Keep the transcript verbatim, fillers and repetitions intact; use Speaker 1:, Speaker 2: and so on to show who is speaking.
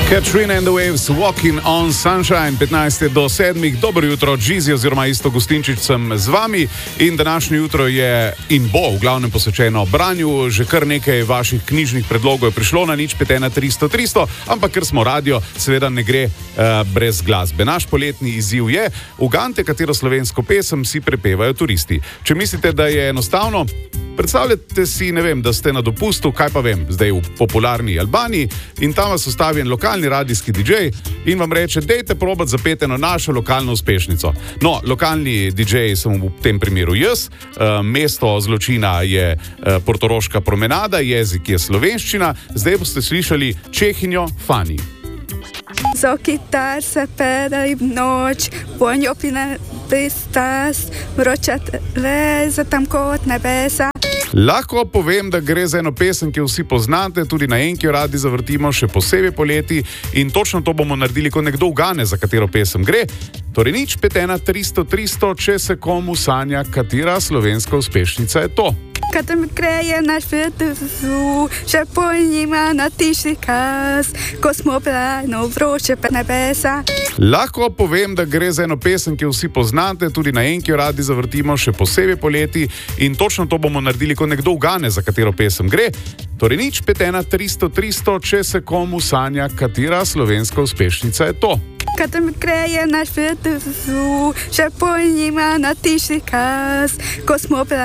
Speaker 1: Katrina and the Waves, Walking on Sunshine, petnajst do sedmih. Dobro jutro, Džizi oziroma Isto Gustinčič sem z vami in današnje jutro je in bo v glavnem posvečeno branju. Že kar nekaj vaših knjižnih predlogov je prišlo na nič pet ena tristo tristo, ampak ker smo radio, seveda ne gre uh, brez glasbe. Naš poletni izziv je: ugante, katero slovensko pesem si prepevajo turisti. Če mislite, da je enostavno, predstavljate si, ne vem, da ste na dopustu, kaj pa vem, zdaj v popularni Albaniji in tam vas ustavi en lokalni radijski didžej in vam reče, dejte probati zapeti eno našo lokalno uspešnico. No, lokalni didžej sem v tem primeru jaz, e, mesto zločina je e, Portoroška promenada, jezik je slovenščina, zdaj boste slišali Čehinjo Fani.
Speaker 2: Za kitar se pedali v noč, vonj opine pristas, vročat leze tam kot nebesa.
Speaker 1: Lahko povem, da gre za eno pesem, ki jo vsi poznate, tudi na enki jo radi zavrtimo, še posebej poleti, in točno to bomo naredili, ko nekdo ugane, za katero pesem gre. Torej nič pet ena tristo tristo, če se komu sanja, katera slovenska uspešnica je to.
Speaker 2: Kad mi kreje naš vrtu, še po njima na tišni kas, ko smo plano vroče pa nebesa.
Speaker 1: Lahko povem, da gre za eno pesem, ki jo vsi poznate, tudi na enki jo radi zavrtimo, še posebej poleti, in točno to bomo naredili, ko nekdo ugane, za katero pesem gre. Torej nič pet ena tristo tristo, če se komu sanja, katera slovenska uspešnica je to.
Speaker 2: Kad mi kreje naš vrtu, še po njima na tišni kas, ko smo plano